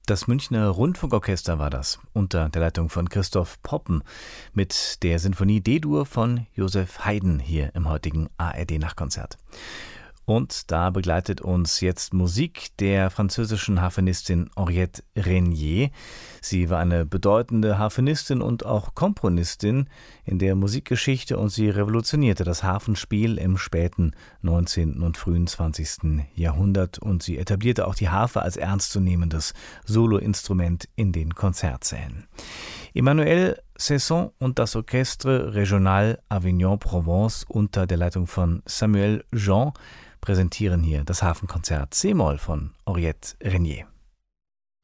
Das Münchner Rundfunkorchester war das, unter der Leitung von Christoph Poppen, mit der Sinfonie D-Dur von Joseph Haydn hier im heutigen ARD-Nachtkonzert. Und da begleitet uns jetzt Musik der französischen Harfenistin Henriette Régnier. Sie war eine bedeutende Harfenistin und auch Komponistin in der Musikgeschichte und sie revolutionierte das Harfenspiel im späten 19. und frühen 20. Jahrhundert und sie etablierte auch die Harfe als ernstzunehmendes Soloinstrument in den Konzertsälen. Emmanuel Cesson und das Orchestre Régional Avignon-Provence unter der Leitung von Samuel Jean präsentieren hier das Harfenkonzert C-Moll von Henriette Régnier.